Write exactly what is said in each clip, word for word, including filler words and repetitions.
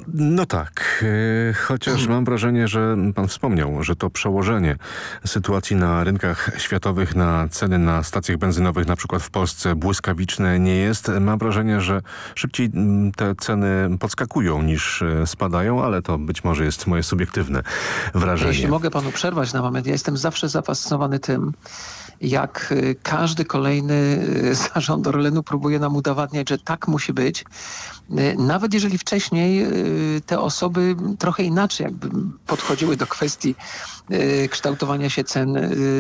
No tak, yy, chociaż mam wrażenie, że pan wspomniał, że to przełożenie sytuacji na rynkach światowych na ceny na stacjach benzynowych, na przykład w Polsce, błyskawiczne nie jest. Mam wrażenie, że szybciej te ceny podskakują niż spadają, ale to być może jest moje subiektywne wrażenie. Jeśli mogę panu przerwać na moment, ja jestem zawsze zafascynowany tym, jak każdy kolejny zarząd Orlenu próbuje nam udowadniać, że tak musi być. Nawet jeżeli wcześniej te osoby trochę inaczej jakby podchodziły do kwestii kształtowania się cen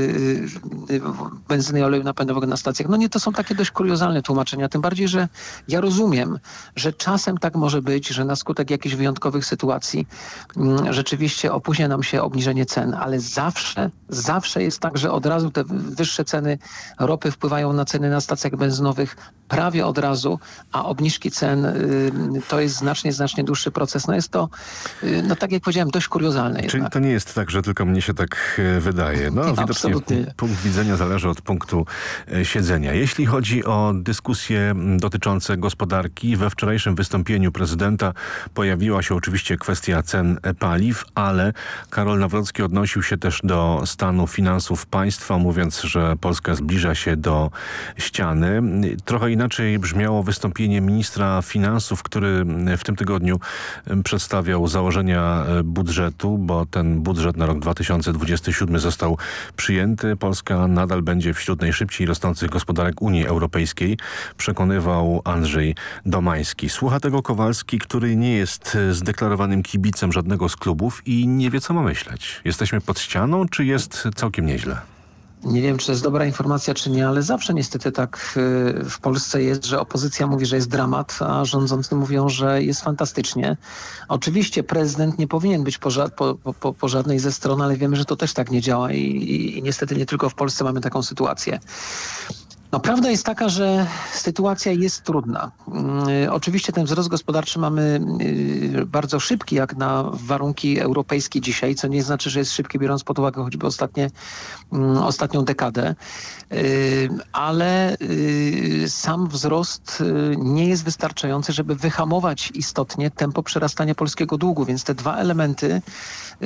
benzyny i oleju napędowego na stacjach. No nie, to są takie dość kuriozalne tłumaczenia, tym bardziej, że ja rozumiem, że czasem tak może być, że na skutek jakichś wyjątkowych sytuacji rzeczywiście opóźnia nam się obniżenie cen, ale zawsze, zawsze jest tak, że od razu te wyższe ceny ropy wpływają na ceny na stacjach benzynowych prawie od razu, a obniżki cen to jest znacznie, znacznie dłuższy proces. No jest to, no tak jak powiedziałem, dość kuriozalne. Czyli jednak. to nie jest tak, że tylko mnie się tak wydaje. No widocznie Absolutnie. punkt widzenia zależy od punktu siedzenia. Jeśli chodzi o dyskusje dotyczące gospodarki, we wczorajszym wystąpieniu prezydenta pojawiła się oczywiście kwestia cen paliw, ale Karol Nawrocki odnosił się też do stanu finansów państwa, mówiąc, że Polska zbliża się do ściany. Trochę inaczej brzmiało wystąpienie ministra finansów, który w tym tygodniu przedstawiał założenia budżetu, bo ten budżet na rok dwa tysiące dwudziesty siódmy został przyjęty. Polska nadal będzie wśród najszybciej rosnących gospodarek Unii Europejskiej, przekonywał Andrzej Domański. Słucha tego Kowalski, który nie jest zdeklarowanym kibicem żadnego z klubów i nie wie, co ma myśleć. Jesteśmy pod ścianą, czy jest całkiem nieźle? Nie wiem, czy to jest dobra informacja, czy nie, ale zawsze niestety tak w Polsce jest, że opozycja mówi, że jest dramat, a rządzący mówią, że jest fantastycznie. Oczywiście prezydent nie powinien być po, po, po, po żadnej ze stron, ale wiemy, że to też tak nie działa i, i, i niestety nie tylko w Polsce mamy taką sytuację. No, prawda jest taka, że sytuacja jest trudna. Yy, oczywiście ten wzrost gospodarczy mamy yy, bardzo szybki, jak na warunki europejskie dzisiaj, co nie znaczy, że jest szybki, biorąc pod uwagę choćby ostatnie, yy, ostatnią dekadę. Yy, ale yy, sam wzrost yy, nie jest wystarczający, żeby wyhamować istotnie tempo przerastania polskiego długu, więc te dwa elementy, yy,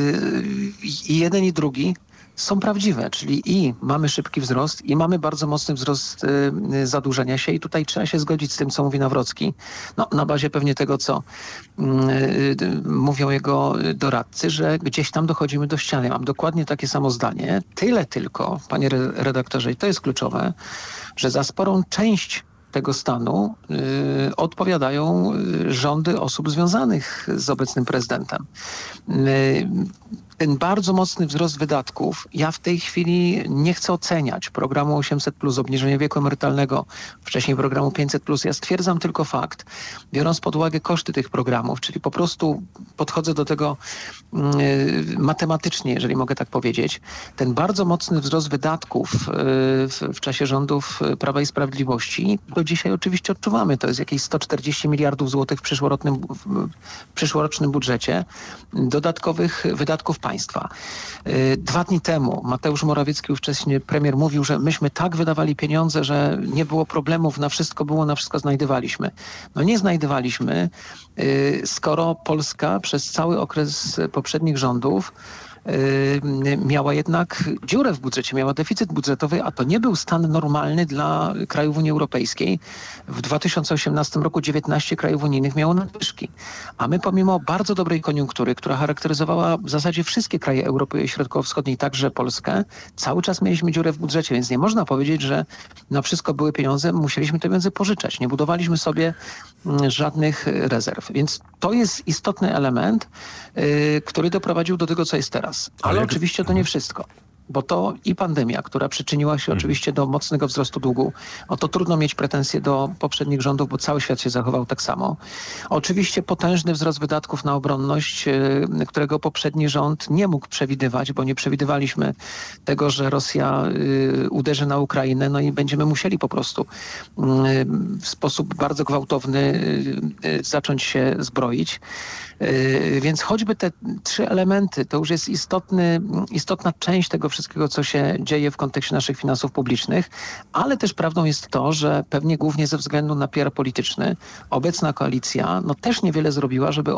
i jeden i drugi, są prawdziwe, czyli i mamy szybki wzrost, i mamy bardzo mocny wzrost y, zadłużenia się i tutaj trzeba się zgodzić z tym, co mówi Nawrocki. No, na bazie pewnie tego, co y, y, mówią jego doradcy, że gdzieś tam dochodzimy do ściany. Mam dokładnie takie samo zdanie. Tyle tylko, panie redaktorze, i to jest kluczowe, że za sporą część tego stanu y, odpowiadają rządy osób związanych z obecnym prezydentem. Y, Ten bardzo mocny wzrost wydatków, ja w tej chwili nie chcę oceniać programu osiemset plus, obniżenia wieku emerytalnego, wcześniej programu pięćset plus. Ja stwierdzam tylko fakt, biorąc pod uwagę koszty tych programów, czyli po prostu podchodzę do tego y, matematycznie, jeżeli mogę tak powiedzieć. Ten bardzo mocny wzrost wydatków y, w, w czasie rządów Prawa i Sprawiedliwości do dzisiaj oczywiście odczuwamy. To jest jakieś sto czterdzieści miliardów złotych w przyszłorocznym, w przyszłorocznym budżecie dodatkowych wydatków państwa. Dwa dni temu Mateusz Morawiecki, ówczesny premier, mówił, że myśmy tak wydawali pieniądze, że nie było problemów, na wszystko było, na wszystko znajdywaliśmy. No nie znajdywaliśmy, skoro Polska przez cały okres poprzednich rządów miała jednak dziurę w budżecie, miała deficyt budżetowy, a to nie był stan normalny dla krajów Unii Europejskiej. W dwa tysiące osiemnastym roku dziewiętnaście krajów unijnych miało nadwyżki. A my pomimo bardzo dobrej koniunktury, która charakteryzowała w zasadzie wszystkie kraje Europy Środkowo-Wschodniej, także Polskę, cały czas mieliśmy dziurę w budżecie, więc nie można powiedzieć, że na wszystko były pieniądze, musieliśmy te pieniądze pożyczać. Nie budowaliśmy sobie żadnych rezerw. Więc to jest istotny element, yy, który doprowadził do tego, co jest teraz. Ale, Ale jak... oczywiście to nie wszystko. Bo to i pandemia, która przyczyniła się hmm. oczywiście do mocnego wzrostu długu. O to trudno mieć pretensje do poprzednich rządów, bo cały świat się zachował tak samo. Oczywiście potężny wzrost wydatków na obronność, yy, którego poprzedni rząd nie mógł przewidywać, bo nie przewidywaliśmy tego, że Rosja yy, uderzy na Ukrainę, no i będziemy musieli po prostu yy, w sposób bardzo gwałtowny yy, zacząć się zbroić. Yy, więc choćby te trzy elementy, to już jest istotny, istotna część tego wszystkiego, co się dzieje w kontekście naszych finansów publicznych, ale też prawdą jest to, że pewnie głównie ze względu na P R polityczny obecna koalicja no, też niewiele zrobiła, żeby